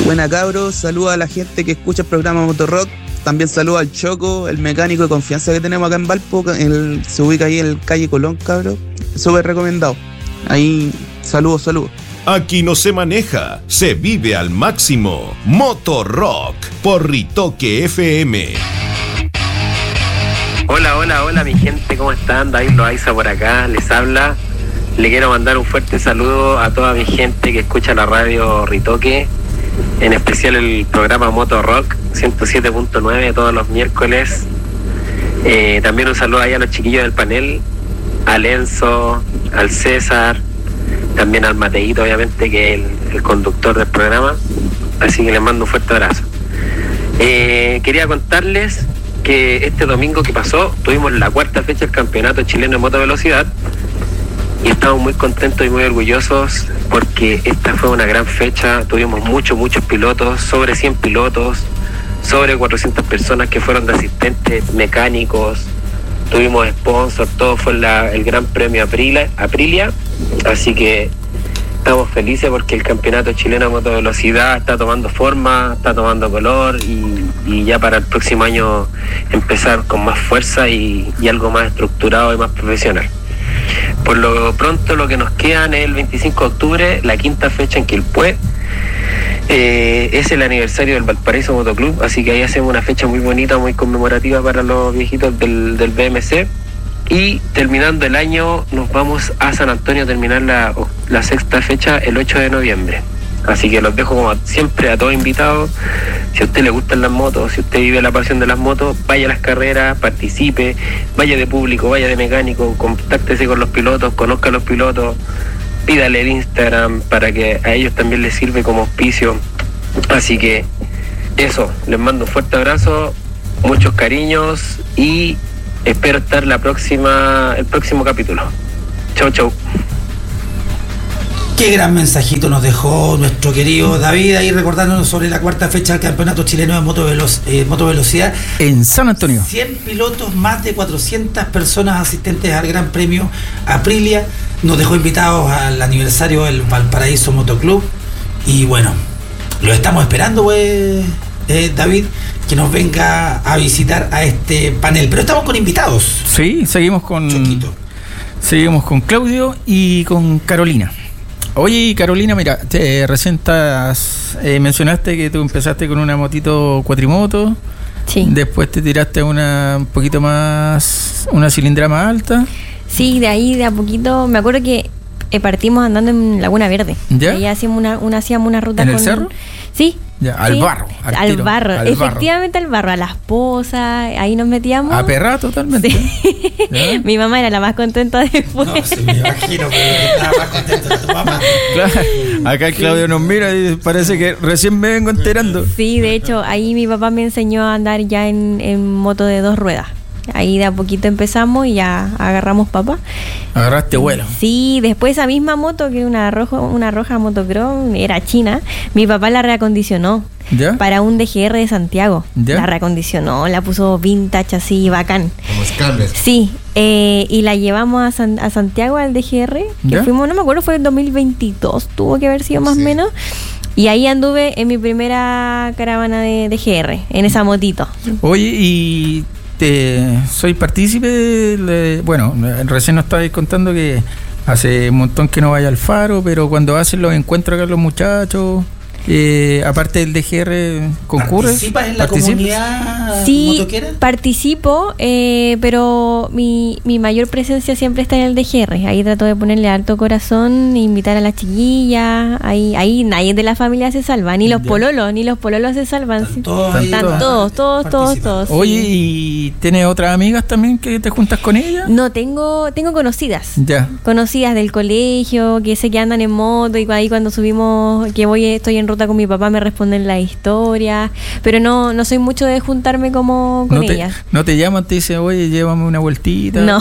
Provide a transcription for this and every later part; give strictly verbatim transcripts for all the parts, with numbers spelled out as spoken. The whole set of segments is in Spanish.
Buena cabros, saludos a la gente que escucha el programa Motorrock. También saludos al Choco, el mecánico de confianza que tenemos acá en Valpo. El, se ubica ahí en el calle Colón, cabros. Súper recomendado. Ahí, saludos, saludos. Aquí no se maneja, se vive al máximo. Motorrock por Ritoque F M. Hola, hola, hola mi gente, ¿cómo están? David Loaiza por acá, les habla. Le quiero mandar un fuerte saludo a toda mi gente que escucha la radio Ritoque, en especial el programa Motorrock ciento siete punto nueve todos los miércoles. Eh, también un saludo ahí a los chiquillos del panel, al Enzo, al César, también al Mateito, obviamente, que es el, el conductor del programa. Así que les mando un fuerte abrazo. Eh, quería contarles que este domingo que pasó tuvimos la cuarta fecha del Campeonato Chileno de Motovelocidad y estamos muy contentos y muy orgullosos porque esta fue una gran fecha. Tuvimos muchos, muchos pilotos, sobre cien pilotos, sobre cuatrocientas personas que fueron de asistentes mecánicos. Tuvimos sponsor, todo fue la, el Gran Premio Aprilia, Aprilia, así que estamos felices porque el Campeonato Chileno de Motovelocidad está tomando forma, está tomando color y, y ya para el próximo año empezar con más fuerza y, y algo más estructurado y más profesional. Por lo pronto lo que nos queda es el veinticinco de octubre, la quinta fecha en Quilpué. Eh, es el aniversario del Valparaíso Motoclub, así que ahí hacemos una fecha muy bonita, muy conmemorativa para los viejitos del, del B M C. Y terminando el año nos vamos a San Antonio a terminar la, la sexta fecha el ocho de noviembre. Así que los dejo como siempre a todos invitados. Si a usted le gustan las motos, si usted vive la pasión de las motos, vaya a las carreras, participe, vaya de público, vaya de mecánico, contáctese con los pilotos, conozca a los pilotos, pídale el Instagram para que a ellos también les sirve como auspicio. Así que eso, les mando un fuerte abrazo, muchos cariños y espero estar la próxima, el próximo capítulo. Chau, chau. Qué gran mensajito nos dejó nuestro querido David ahí recordándonos sobre la cuarta fecha del Campeonato Chileno de Motovelo- eh, Motovelocidad en San Antonio. cien pilotos, más de cuatrocientas personas asistentes al Gran Premio Aprilia. Nos dejó invitados al aniversario del Valparaíso Motoclub y bueno, lo estamos esperando, pues, eh, David, que nos venga a visitar a este panel. Pero estamos con invitados. Sí, seguimos con Choquito. seguimos con Claudio y con Carolina. Oye, Carolina, mira, te, recién estás, eh, mencionaste que tú empezaste con una motito cuatrimoto. Sí. Después te tiraste una un poquito más, una cilindrada más alta. Sí, de ahí de a poquito, me acuerdo que eh, partimos andando en Laguna Verde. ¿Ya? Ahí hacíamos una, una, hacíamos una ruta ¿En con... el cerro? Sí. Ya, al sí, barro. Al, al tiro, barro, al efectivamente barro. al barro, a las pozas, ahí nos metíamos. A perra totalmente. Sí. Mi mamá era la más contenta después. No, sí, me imagino que estaba más contento de tu mamá. Claro. Acá Claudio nos mira y parece que recién me vengo enterando. Sí, de hecho, ahí mi papá me enseñó a andar ya en, en moto de dos ruedas. Ahí de a poquito empezamos y ya agarramos papá. Agarraste vuelo. Sí, después esa misma moto, que era una roja, una roja motocross, era china, mi papá la reacondicionó. ¿Ya? Para un D G R de Santiago. ¿Ya? La reacondicionó, la puso vintage así, bacán. Como Scambler. Sí, eh, y la llevamos a, San, a Santiago al D G R, que ¿Ya? fuimos, no me acuerdo, fue en dos mil veintidós, tuvo que haber sido más o Sí. menos. Y ahí anduve en mi primera caravana de D G R, en esa motito. Oye, y te, soy partícipe de, de- bueno, recién nos estabais contando que hace un montón que no vaya al faro, pero cuando hacen los encuentros acá los muchachos, eh, aparte del D G R, ¿concurres? ¿Participas en la ¿Participas? comunidad Sí, motoquera? participo, eh, pero mi, mi mayor presencia siempre está en el D G R. Ahí trato de ponerle alto corazón, invitar a las chiquillas. Ahí, ahí nadie de la familia se salva, ni los Ya. pololos, ni los pololos se salvan. Están Sí. todos Están ahí Están para todos, todos, todos, participar. todos. Oye, sí. ¿y tienes otras amigas también que te juntas con ellas? No, tengo, tengo conocidas. Ya. Conocidas del colegio, que sé que andan en moto y ahí cuando subimos, que voy, estoy en ruta con mi papá, me responden la historia, pero no, no soy mucho de juntarme como con ¿No te, ellas. no te llaman, te dicen, oye, llévame una vueltita? No,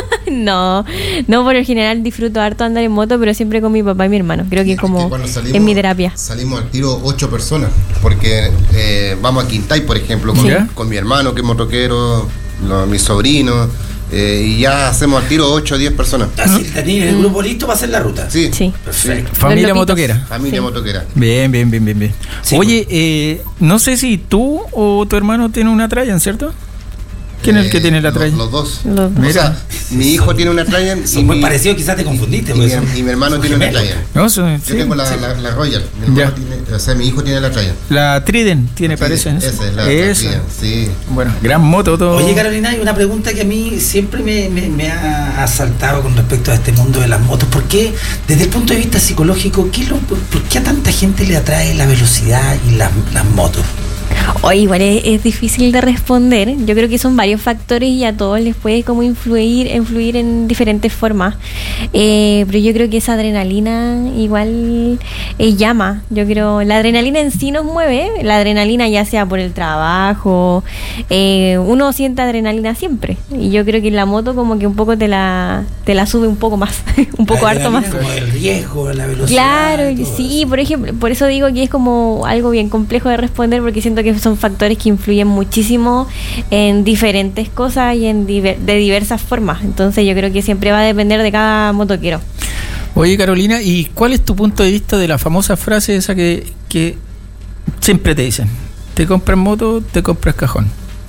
no, no, por lo general disfruto harto andar en moto, pero siempre con mi papá y mi hermano. Creo que es Es como que cuando salimos- es mi terapia. Salimos al tiro ocho personas, porque eh, vamos a Quintay, por ejemplo, con, ¿Ya? con mi hermano que es motoquero, los, mis sobrinos, Eh, y ya hacemos al tiro ocho o diez personas. Así tenéis el grupo listo para hacer la ruta. Sí, Sí. Perfecto. Familia Los lopitos. motoquera. familia Sí. motoquera. Bien, bien, bien, bien, bien. Sí, Oye, eh, no sé si tú o tu hermano tiene una Trajan, ¿cierto? ¿Quién es el que Eh, tiene la lo- Trajan? Los dos. Los- O sea, mi hijo tiene una Trajan y, Son muy mi- parecidos, quizás te confundiste. y porque mi, son- y mi hermano son tiene una gemelos. Trajan. No, sí, Yo sí. tengo la, la, la Royal. Mi hermano Ya. tiene, o sea, mi hijo tiene la Trajan. La Trident tiene, Sí, parece. ¿no? esa es la Esa. Trajan, sí. Bueno, gran moto todo. Oye, Carolina, hay una pregunta que a mí siempre me, me- me ha asaltado con respecto a este mundo de las motos. ¿Por qué, desde el punto de vista psicológico, qué lo- por, por qué a tanta gente le atrae la velocidad y las, las motos? O igual es, es difícil de responder. Yo creo que son varios factores y a todos les puede como influir, influir en diferentes formas. Eh, pero yo creo que esa adrenalina igual eh, llama. Yo creo, la adrenalina en sí nos mueve. La adrenalina ya sea por el trabajo, eh, uno siente adrenalina siempre. Y yo creo que en la moto como que un poco te la, te la sube un poco más, un poco La harto más. adrenalina como el riesgo, la velocidad. Claro, y todo sí, eso. por ejemplo, por eso digo que es como algo bien complejo de responder porque siento que son factores que influyen muchísimo en diferentes cosas y en diver- de diversas formas. Entonces yo creo que siempre va a depender de cada motoquero. Oye, Carolina, ¿y cuál es tu punto de vista de la famosa frase esa que, que siempre te dicen? Te compras moto, te compras cajón.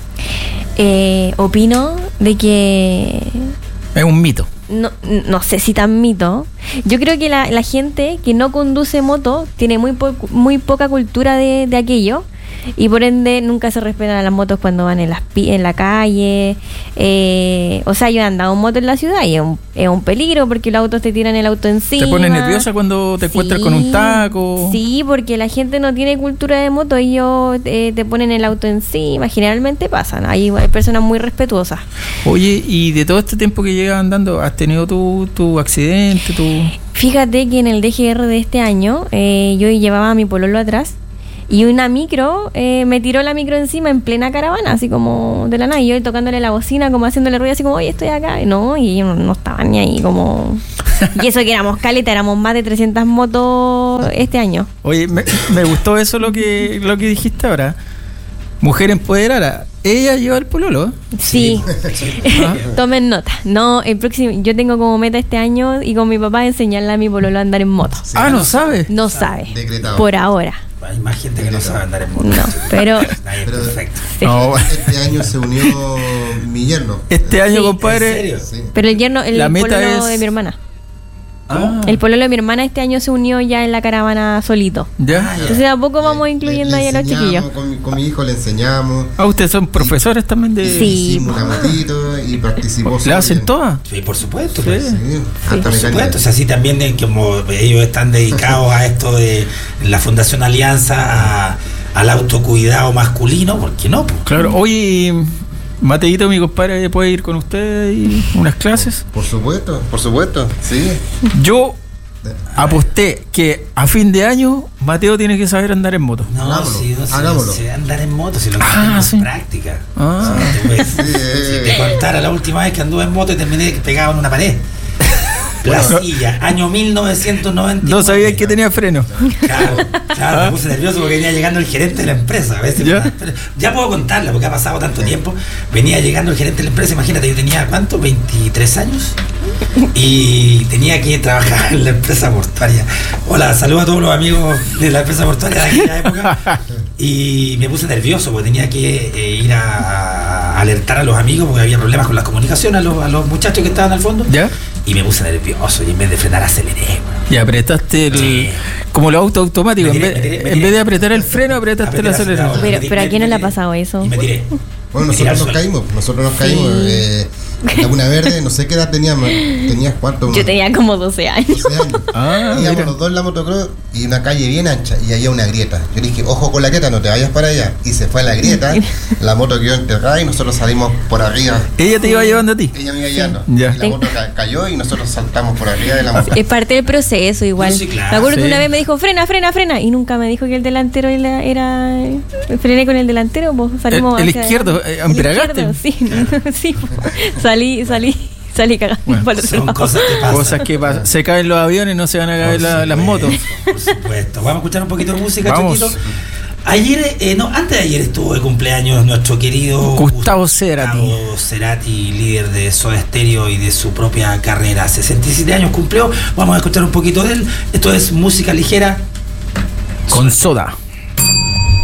Eh, opino de que Es un mito. no, no sé si tan mito. Yo creo que la, la gente que no conduce moto tiene muy, po- muy poca cultura de, de aquello y por ende nunca se respetan a las motos cuando van en, las pi- en la calle. Eh, o sea, yo he andado en moto en la ciudad y es un, es un peligro porque los autos te tiran el auto encima. ¿Te pones nerviosa cuando te encuentras con un taco? Sí, porque la gente no tiene cultura de moto y ellos eh, te ponen el auto encima. Generalmente pasan. Hay, hay personas muy respetuosas. Oye, y de todo este tiempo que llevas andando, ¿has tenido tu, tu accidente? Tu... Fíjate que en el D G R de este año eh, yo llevaba a mi pololo atrás y una micro eh, me tiró la micro encima en plena caravana, así como de la nada. Y yo tocándole la bocina, como haciéndole ruido, así como, oye, estoy acá. Y no, y ellos no, no estaban ni ahí, como. Y eso que éramos caleta, éramos más de trescientas motos este año. Oye, me, me gustó eso lo que, lo que dijiste ahora. Mujer empoderada. Ella lleva el pololo. Sí, Ah. tomen nota. No, el próximo, yo tengo como meta este año y con mi papá enseñarle a mi pololo a andar en moto. Sí. Ah, no sabe. No sabe, Decretado. por ahora. Hay más gente que no sabe andar en moto. No, pero- Nadie es Pero- perfecto. Sí. No, Este año se unió mi yerno. este año, Sí. compadre. ¿En serio? Sí. Pero el yerno, el La meta pololo es- de mi hermana. Ah, El pololo de mi hermana este año se unió ya en la caravana solito. ya. Entonces de a poco vamos Le- incluyendo le ahí a los enseñamos, chiquillos. Con mi, con mi hijo le enseñamos. Ah, ustedes son profesores también de. Sí. Hicimos una motito y participó. ¿La súper hacen bien. todas? Sí, por supuesto. Sí. Pues. Sí, alta Por mecánica. supuesto, o sea, así también eh, como ellos están dedicados a esto de la Fundación Alianza, a- al autocuidado masculino, ¿por qué no? Pues? Claro. Oye, Mateito, mi compadre, ¿puede ir con usted y unas clases? Por supuesto, por supuesto, sí. Yo aposté que a fin de año Mateo tiene que saber andar en moto. No, Hagámoslo, si no se, hagámoslo. se andar en moto, si lo que Ah, tengo sí. es práctica. Ah. Si te, puedes- Sí. si te contara la última vez que anduve en moto y terminé pegado en una pared. Placilla, año mil novecientos noventa y nueve. No sabía que tenía freno. Claro, claro, me puse nervioso porque venía llegando el gerente de la empresa. A veces, ¿Ya? ya puedo contarla porque ha pasado tanto tiempo. Venía llegando el gerente de la empresa, imagínate, yo tenía, ¿cuánto? veintitrés años. Y tenía que trabajar en la empresa portuaria. Hola, saludos a todos los amigos de la empresa portuaria de aquella época. Y me puse nervioso porque tenía que eh, ir a, a alertar a los amigos porque había problemas con las comunicaciones, a los, a los muchachos que estaban al fondo. ¿Ya? Y me puse nervioso y en vez de frenar aceleré. Bueno. Y apretaste el. Sí. Como los autos automáticos. Me En tiré, vez, me tiré, me en tiré. vez de apretar el freno, apretaste Apreté el el acelerador. acelerador. Pero, pero ¿a quién no le ha pasado eso? Y me tiré. Bueno, Me tiré al nosotros nos suelo. caímos, nosotros nos Sí. caímos. Eh, Laguna Verde, no sé qué edad teníamos. ¿Tenías cuánto? Yo Unos tenía como doce años. doce años. Ah, Íbamos mira. los dos en la motocross y una calle bien ancha y había una grieta. Yo le dije, ojo con la grieta, no te vayas para allá. Y se fue a la grieta, la moto quedó enterrada y nosotros salimos por arriba. Ella te iba llevando a ti. Ella me iba guiando. Ya. Y la moto ca- cayó y nosotros saltamos por arriba de la moto. Es parte del proceso igual. No, sí, claro. Me acuerdo Sí. que una vez me dijo, frena, frena, frena. Y nunca me dijo que el delantero era... era frené con el delantero, pues salimos El- el hacia izquierdo, adelante. eh, El embriagaste. izquierdo, Sí, sí. pues. Salí, salí, salí cagando Bueno, para el otro Son lado. cosas que pasan. Cosas que pasan. Se caen los aviones, no se van a caer Por la- las supuesto, motos. Por supuesto. Vamos a escuchar un poquito de música, Vamos. Choquito. Ayer, eh, no, antes de ayer estuvo de cumpleaños nuestro querido Gustavo Cerati. Gustavo Cerati, líder de Soda Stereo y de su propia carrera. sesenta y siete años cumplió. Vamos a escuchar un poquito de él. Esto es música ligera con Soda.